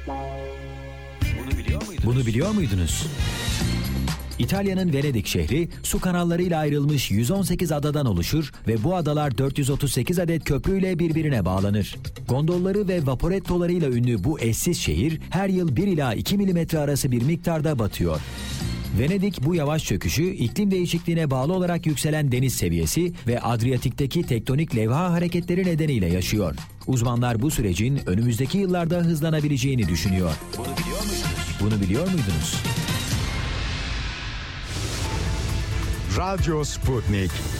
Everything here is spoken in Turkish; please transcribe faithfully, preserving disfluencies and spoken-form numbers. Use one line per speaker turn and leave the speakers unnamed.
Bunu biliyor muydunuz?
Bunu biliyor muydunuz? İtalya'nın Venedik şehri su kanallarıyla ayrılmış yüz on sekiz adadan oluşur ve bu adalar dört yüz otuz sekiz adet köprüyle birbirine bağlanır. Gondolları ve vaporettolarıyla ünlü bu eşsiz şehir her yıl bir ila iki milimetre arası bir miktarda batıyor. Venedik bu yavaş çöküşü iklim değişikliğine bağlı olarak yükselen deniz seviyesi ve Adriyatik'teki tektonik levha hareketleri nedeniyle yaşıyor. Uzmanlar bu sürecin önümüzdeki yıllarda hızlanabileceğini düşünüyor.
Bunu biliyor muydunuz?
Bunu biliyor muydunuz?
Radyo Sputnik.